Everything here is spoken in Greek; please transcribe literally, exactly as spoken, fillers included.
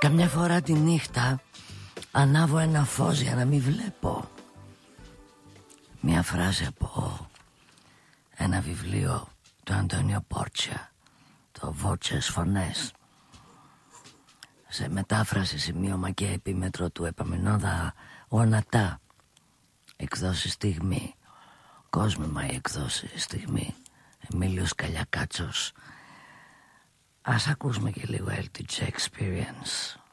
Καμιά φορά τη νύχτα ανάβω ένα φως για να μην βλέπω. Μια φράση από ένα βιβλίο του Αντώνιο Πόρτσια, το «Βότσες φωνές». Σε μετάφραση, σημείωμα και επίμετρο του Επαμεινώδα Γονατά. Εκδόση Στιγμή. Κόσμημα η εκδόση Στιγμή. Εμίλιος Καλιακάτσος. Ας ακούσουμε και λίγο Heritage Experience.